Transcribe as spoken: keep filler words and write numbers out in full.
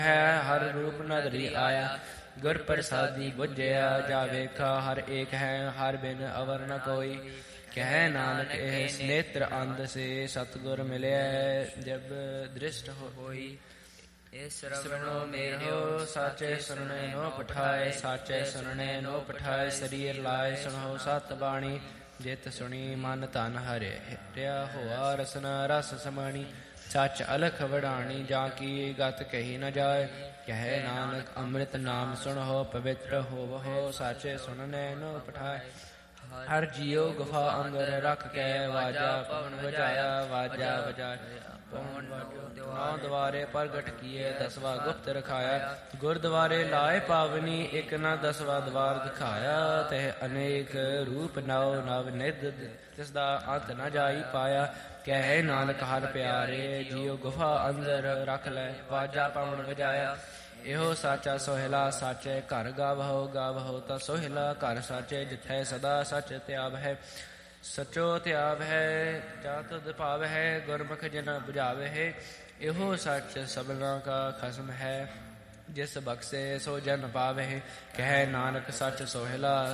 ਹੈ ਹਰ ਰੂਪ ਨਦਰੀ ਆਇਆ। ਗੁਰ ਪ੍ਰਸਾਦੀ ਬੁਝਿਆ ਜਾ ਵੇਖਾ ਹਰ ਏਕ ਹੈ ਹਰ ਬਿਨ ਅਵਰ ਨ ਕੋਈ। ਕਹਿ ਨਾਨਕ ਇਹ ਨੇਤਰ ਅੰਧ ਸੇ ਸਤਿਗੁਰ ਮਿਲਿਆ ਜਬ ਦ੍ਰਿਸ਼ਟ ਹੋਈ। ਸਰਵਣੋ ਮੇਰਿਓ ਸਾਚੇ ਸੁਣਨੇ ਨੋ ਪਠਾਏ ਸਾਚੇ ਸੁਣਨੇ ਨੋ ਪਠਾਏ। ਸਰੀਰ ਲਾਏ ਸੁਣੋ ਸਤ ਬਾਣੀ ਜਿਤ ਸੁਣੀ ਮਨ ਧਨ ਹਰਿ ਹਿਰਿਆ ਹੋਆ ਰਸਨਾ ਰਸ ਸਮਾਣੀ। ਸੱਚ ਅਲਖ ਵਡਾਣੀ ਜਾਂ ਕੀ ਗਤ ਕਹੀ ਨ ਜਾਏ। ਕਹਿ ਨਾਨਕ ਅੰਮ੍ਰਿਤ ਨਾਮ ਸੁਣੋ ਪਵਿੱਤਰ ਹੋਵੋ ਸਾਚੇ ਸੁਣਨੇ ਨੋ ਪਠਾਏ। ਹਰ ਜੀਉ ਗੁਫਾ ਅੰਦਰ ਰੱਖ ਕੇ ਵਾਜਾ ਪਵਨ ਵਜਾਇਆ ਵਾਜਾ ਵਜਾਇਆ ਪਵਨ ਨੌ ਦੁਆਰੇ ਪ੍ਰਗਟ ਕੀਏ ਦਸਵਾ ਗੁਪਤ ਰਖਾਇਆ। ਗੁਰਦੁਆਰੇ ਲਾਏ ਪਾਵਨੀ ਇੱਕ ਨਾ ਦਸਵਾ ਦਵਾਰ ਦਿਖਾਇਆ। ਤੇ ਅਨੇਕ ਰੂਪ ਨਵ ਨਵ ਨਿਧ ਤਿਸ ਦਾ ਅੰਤ ਨ ਜਾਈ ਪਾਇਆ। ਕਹਿ ਨਾਨਕ ਹਰ ਪਿਆਰੇ ਜੀਉ ਗੁਫਾ ਅੰਦਰ ਰੱਖ ਲੈ ਵਾਜਾ ਪਵਨ ਵਜਾਇਆ। ਇਹੋ ਸਾਚਾ ਸੋਹਿਲਾ ਸਾਚੇ ਘਰ ਗਾਵਹੋ ਗਾਵਹੋ ਤਾਂ ਸੋਹਿਲਾ ਘਰ ਸਾਚੇ ਜਿੱਥੈ ਸਦਾ ਸਚ ਧਿਆਵ ਹੈ। ਸਚੋ ਧਿਆਵ ਹੈ ਜਾਂ ਤੁਧ ਭਾਵ ਹੈ ਗੁਰਮੁਖ ਜਿਨ ਬੁਝਾਵੇ ਹੈ। ਇਹੋ ਸੱਚ ਸਭਨਾ ਕਾ ਖਸਮ ਹੈ ਜਿਸ ਬਖਸ਼ੇ ਸੋ ਜਨ ਪਾਵੇ। ਕਹਿ ਨਾਨਕ ਸੱਚ ਸੋਹਿਲਾ